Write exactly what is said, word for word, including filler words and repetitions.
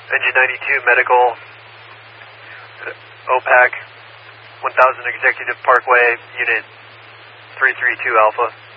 Engine ninety-two, medical, O PAC, one thousand Executive Parkway, unit three three two Alpha.